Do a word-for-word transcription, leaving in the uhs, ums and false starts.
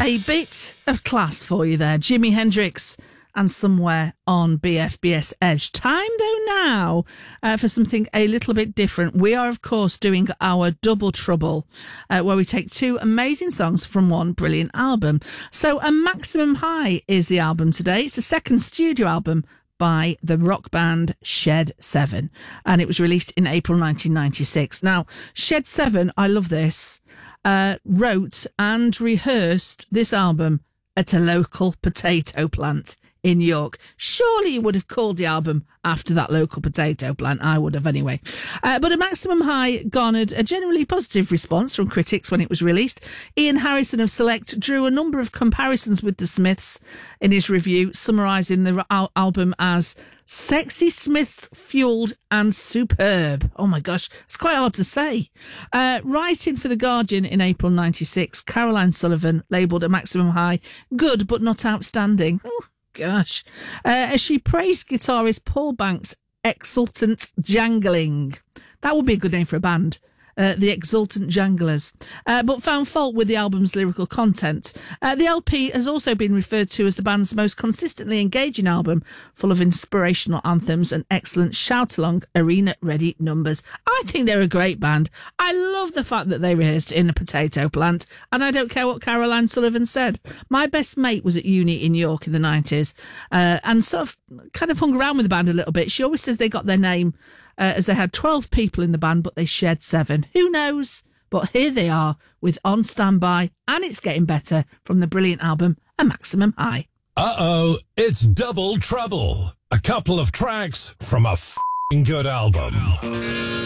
A bit of class for you there. Jimi Hendrix and Somewhere on B F B S Edge. Time, though, now uh, for something a little bit different. We are, of course, doing our Double Trouble, uh, where we take two amazing songs from one brilliant album. So, A Maximum High is the album today. It's the second studio album by the rock band Shed seven, and it was released in April nineteen ninety-six. Now, Shed seven, I love this, uh, wrote and rehearsed this album at a local potato plant in York. Surely you would have called the album after that local potato plant. I would have anyway. Uh, but A Maximum High garnered a generally positive response from critics when it was released. Ian Harrison of Select drew a number of comparisons with the Smiths in his review, summarising the al- album as sexy Smiths fueled and superb. Oh my gosh, it's quite hard to say. Uh, writing for The Guardian in April ninety-six, Caroline Sullivan labelled A Maximum High good but not outstanding. Oh, gosh. Uh, as she praised guitarist Paul Banks' exultant jangling. That would be a good name for a band. Uh, the Exultant Janglers, uh, but found fault with the album's lyrical content. Uh, the L P has also been referred to as the band's most consistently engaging album, full of inspirational anthems and excellent shout-along, arena-ready numbers. I think they're a great band. I love the fact that they rehearsed in a potato plant, and I don't care what Caroline Sullivan said. My best mate was at uni in York in the nineties, uh, and sort of kind of hung around with the band a little bit. She always says they got their name Uh, as they had twelve people in the band, but they shared seven. Who knows? But here they are with On Standby, and it's getting better from the brilliant album, A Maximum High. Uh-oh, it's Double Trouble. A couple of tracks from a f***ing good album.